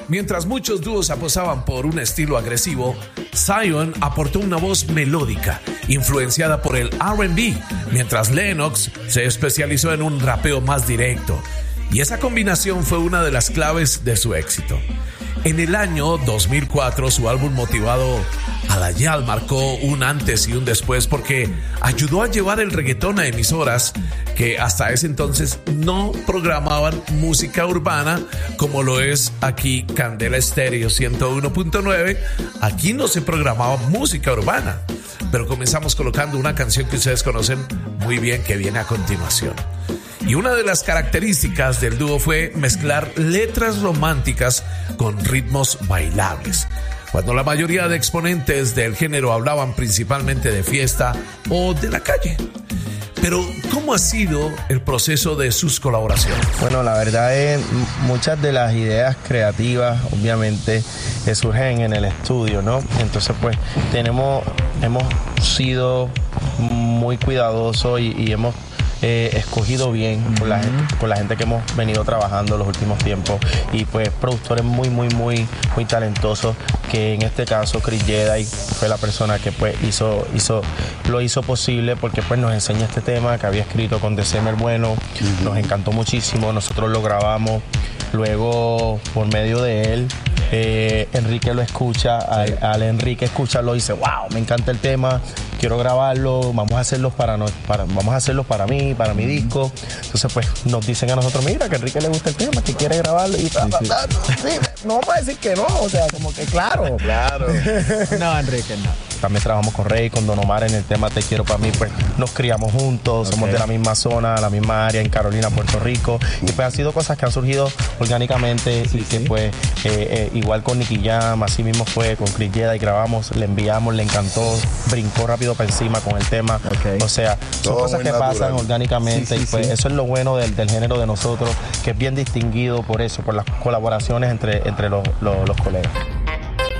Mientras muchos dúos apostaban por un estilo agresivo, Zion aportó una voz melódica, influenciada por el R&B, mientras Lennox se especializó en un rapeo más directo. Y esa combinación fue una de las claves de su éxito. En el año 2004, su álbum Motivado a la Yal marcó un antes y un después porque ayudó a llevar el reggaetón a emisoras que hasta ese entonces no programaban música urbana como lo es aquí Candela Estéreo 101.9. Aquí no se programaba música urbana, pero comenzamos colocando una canción que ustedes conocen muy bien que viene a continuación. Y una de las características del dúo fue mezclar letras románticas con ritmos bailables. Cuando la mayoría de exponentes del género hablaban principalmente de fiesta o de la calle. Pero, ¿cómo ha sido el proceso de sus colaboraciones? Bueno, la verdad es muchas de las ideas creativas, obviamente, surgen en el estudio, ¿no? Entonces, pues, hemos sido muy cuidadosos y hemos escogido bien con la gente que hemos venido trabajando los últimos tiempos, y pues productores muy talentosos, que en este caso Chris Jedi fue la persona que pues lo hizo posible, porque pues nos enseña este tema que había escrito con December Bueno. Nos encantó muchísimo, nosotros lo grabamos, luego por medio de él Enrique lo escucha, al Enrique escucharlo y dice: wow, me encanta el tema, quiero grabarlo, vamos a hacerlo para mí, para mi disco. Entonces pues nos dicen a nosotros: mira, que a Enrique le gusta el tema, que quiere grabarlo, y sí, no vamos a decir que no, o sea, como que claro. No, Enrique, no. También trabajamos con Rey, con Don Omar en el tema Te Quiero Pa' Mí, pues nos criamos juntos, somos de la misma zona, la misma área en Carolina, Puerto Rico, y pues han sido cosas que han surgido orgánicamente, y que pues igual con Nicky Jam, así mismo fue con Chris Jedi, grabamos, le enviamos, le encantó, brincó rápido para encima con el tema. O sea, son cosas que pasan orgánicamente, y pues eso es lo bueno del género de nosotros, que es bien distinguido por eso, por las colaboraciones entre los colegas.